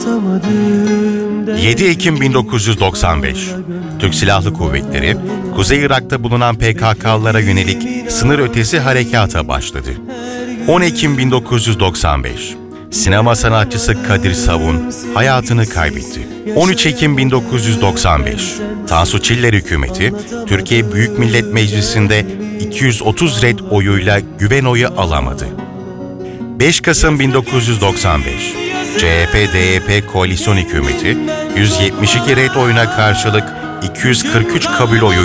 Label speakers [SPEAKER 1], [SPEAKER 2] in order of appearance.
[SPEAKER 1] 7 Ekim 1995, Türk Silahlı Kuvvetleri, Kuzey Irak'ta bulunan PKK'lılara yönelik sınır ötesi harekata başladı. 10 Ekim 1995, sinema sanatçısı Kadir Savun hayatını kaybetti. 13 Ekim 1995, Tansu Çiller hükümeti, Türkiye Büyük Millet Meclisi'nde 230 red oyuyla güven oyu alamadı. 5 Kasım 1995, CHP-DYP koalisyon hükümeti 172 red oyuna karşılık 243 kabul oyu